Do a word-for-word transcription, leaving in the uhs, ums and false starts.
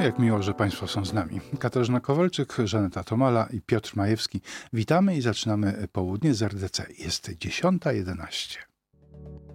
Jak miło, że Państwo są z nami. Katarzyna Kowalczyk, Żaneta Tomala i Piotr Majewski. Witamy i zaczynamy południe z R D C. Jest dziesiąta jedenaście.